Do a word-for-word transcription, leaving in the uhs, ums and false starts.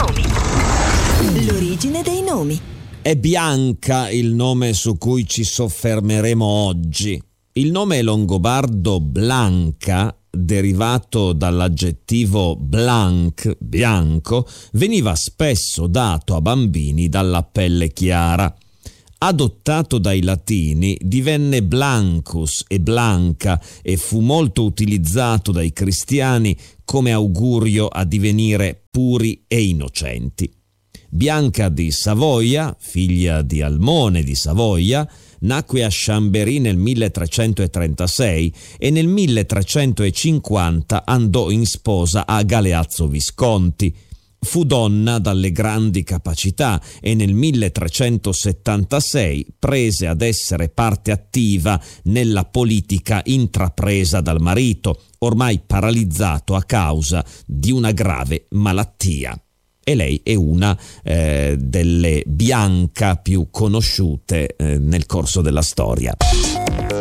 nomi. L'origine dei nomi. È Bianca il nome su cui ci soffermeremo oggi. Il nome longobardo Blanca, derivato dall'aggettivo blanc, bianco, veniva spesso dato a bambini dalla pelle chiara. Adottato dai latini, divenne Blancus e Blanca e fu molto utilizzato dai cristiani come augurio a divenire puri e innocenti. Bianca di Savoia, figlia di Almone di Savoia, nacque a Chambéry nel milletrecentotrentasei e nel milletrecentocinquanta andò in sposa a Galeazzo Visconti. Fu donna dalle grandi capacità e nel milletrecentosettantasei prese ad essere parte attiva nella politica intrapresa dal marito, ormai paralizzato a causa di una grave malattia. E lei è una eh, delle Bianca più conosciute eh, nel corso della storia.